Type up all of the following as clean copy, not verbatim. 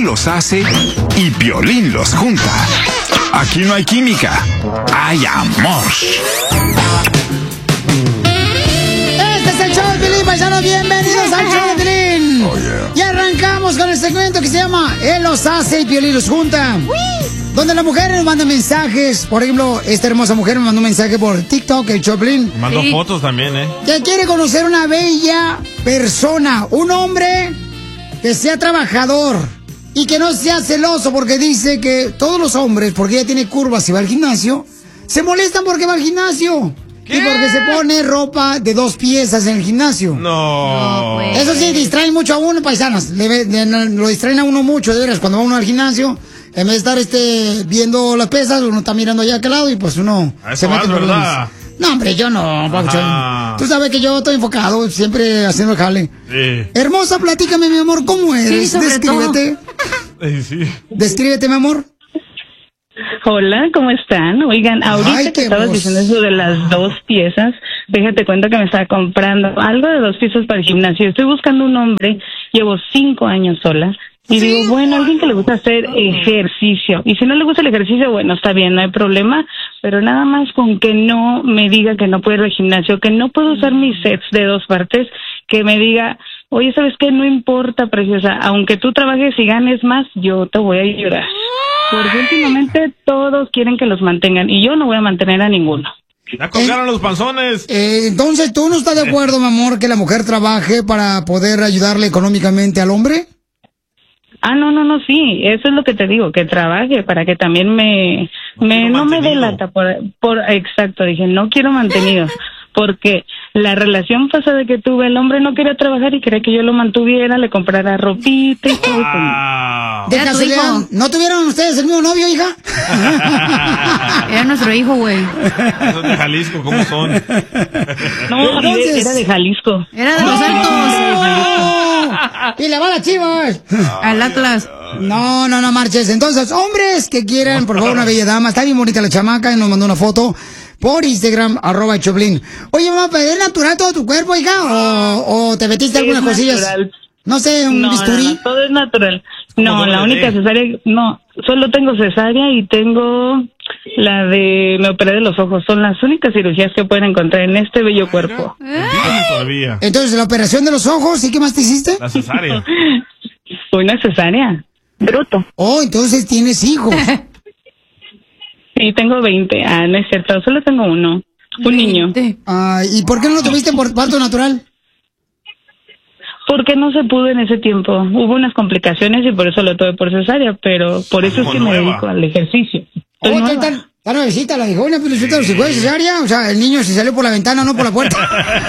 los hace y Piolín los junta. Aquí no hay química, hay amor. Este es el show de Piolín, paisanos. Bienvenidos al show de Piolín. Oh, yeah. Y arrancamos con el segmento que se llama Él los hace y Piolín los junta. Donde las mujeres nos mandan mensajes. Por ejemplo, esta hermosa mujer me mandó un mensaje por TikTok, el Choplin. Mandó fotos también, Que quiere conocer una bella persona. Un hombre que sea trabajador y que no sea celoso, porque dice que todos los hombres, porque ella tiene curvas y va al gimnasio, se molestan porque va al gimnasio. ¿Qué? Y porque se pone ropa de 2 piezas en el gimnasio. No. Pues. Eso sí, distraen mucho a uno, paisanos. Lo distraen a uno mucho, de veras, cuando va uno al gimnasio. En vez de estar viendo las pesas, uno está mirando allá a aquel lado y pues uno se mete en problemas. ¿Verdad? No, hombre, yo no, Pabuchón. Tú sabes que yo estoy enfocado, siempre haciendo el jale. Sí. Hermosa, platícame, mi amor, ¿cómo eres? Sí, Descríbete. Sí. Descríbete, mi amor. Hola, ¿cómo están? Oigan, ahorita que estabas diciendo eso de las 2 piezas, déjate cuenta que me estaba comprando algo de 2 piezas para el gimnasio. Estoy buscando un hombre, llevo 5 años sola. Y digo, bueno, alguien que le gusta hacer ejercicio. Y si no le gusta el ejercicio, bueno, está bien, no hay problema. Pero nada más con que no me diga que no puedo ir al gimnasio, que no puedo usar mis sets de 2 partes, que me diga, oye, ¿sabes qué? No importa, preciosa, aunque tú trabajes y ganes más, yo te voy a ayudar. Porque últimamente todos quieren que los mantengan y yo no voy a mantener a ninguno. Ya colgaron los panzones. Entonces, ¿tú no estás de acuerdo, mi amor, que la mujer trabaje para poder ayudarle económicamente al hombre? No, sí, eso es lo que te digo, que trabaje para que también no me dé lata exacto, dije, no quiero mantenidos, porque la relación pasada que tuve, el hombre no quería trabajar y quería que yo lo mantuviera, le comprara ropita y todo eso. De casualidad, ¿no tuvieron ustedes el mismo novio, hija? Era nuestro hijo, güey. Esos de Jalisco, ¿cómo son? No, era de Jalisco. Era de los Altos. Y le va a las Chivas. Al Atlas. No marches. Entonces, hombres que quieran, por favor, una bella dama. Está bien bonita la chamaca y nos mandó una foto por Instagram, @Choplin. Oye, mamá, ¿es natural todo tu cuerpo, hija? ¿O te metiste algunas cosillas? Natural. No sé, un bisturí. No, todo es natural. No, la única cesárea, no, solo tengo cesárea y tengo me operé de los ojos. Son las únicas cirugías que pueden encontrar en este bello cuerpo. Todavía. Entonces, la operación de los ojos, ¿y qué más te hiciste? La cesárea. Una cesárea. Bruto. Oh, entonces tienes hijos. Sí, tengo 20. No es cierto, solo tengo uno. Un niño. ¿Y por qué no lo tuviste por parto natural? Porque no se pudo en ese tiempo. Hubo unas complicaciones y por eso lo tuve por cesárea, pero por eso es que me dedico al ejercicio. Está nuevecita la hija, una pelucita, si fue cesárea, o sea, el niño se salió por la ventana, no por la puerta.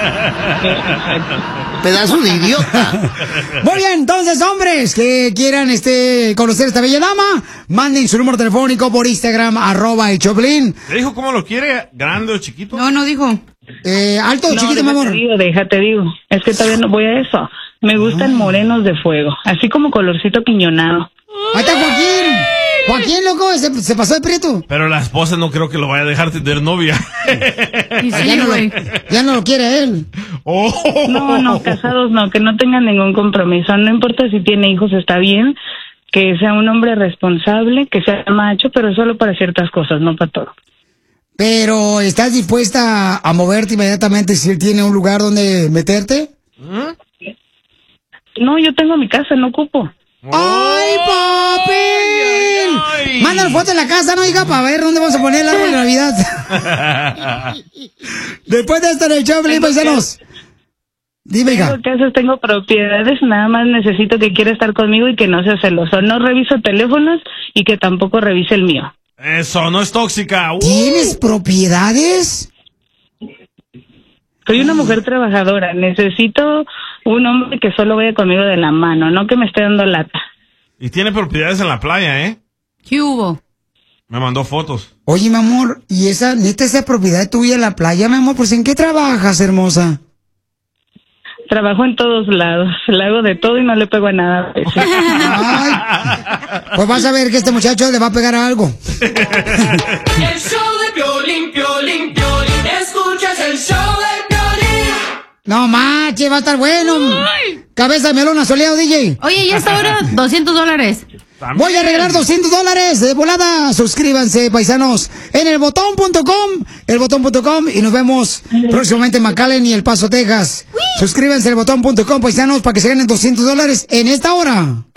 Pedazo de idiota. Muy bien, entonces, hombres que quieran conocer a esta bella dama, manden su número telefónico por Instagram, @Choplin. ¿Te dijo cómo lo quiere? ¿Grande o chiquito? No dijo. Alto o chiquito, mi amor. Déjate digo. Es que todavía no voy a eso. Me gustan morenos de fuego, así como colorcito piñonado. Ahí está Joaquín. Joaquín, loco, se pasó de prieto. Pero la esposa no creo que lo vaya a dejar tener novia. Y sí, güey. Ya no lo quiere él. No, casados no, que no tengan ningún compromiso. No importa si tiene hijos, está bien. Que sea un hombre responsable, que sea macho, pero solo para ciertas cosas, no para todo. Pero, ¿estás dispuesta a moverte inmediatamente si él tiene un lugar donde meterte? No, yo tengo mi casa, no ocupo. ¡Ay, papi! Manda foto de la casa, ¿no, hija? Para ver dónde vamos a poner el árbol de Navidad. Después de estar en el show, paisanos. Dime, hija. Tengo casas, tengo propiedades, nada más necesito que quiera estar conmigo y que no sea celoso. No reviso teléfonos y que tampoco revise el mío. Eso, no es tóxica. ¿Tienes propiedades? Soy una mujer trabajadora, necesito un hombre que solo vaya conmigo de la mano, no que me esté dando lata. Y tiene propiedades en la playa, ¿eh? ¿Qué hubo? Me mandó fotos. Oye, mi amor, ¿y esa propiedad tuya en la playa, mi amor? Pues, ¿en qué trabajas, hermosa? Trabajo en todos lados, le hago de todo y no le pego a nada. Ay, pues vas a ver que este muchacho le va a pegar a algo. El show de Piolín, Piolín, Piolín, escuchas el show de Piolín. No manches, va a estar bueno. Cabeza de melón asoleado, DJ. Oye, ¿y esta hora? $200. También. Voy a regalar $200 de volada. Suscríbanse, paisanos, en elbotón.com, y nos vemos próximamente en McAllen y El Paso, Texas. Suscríbanse en elbotón.com, paisanos, para que se ganen $200 en esta hora.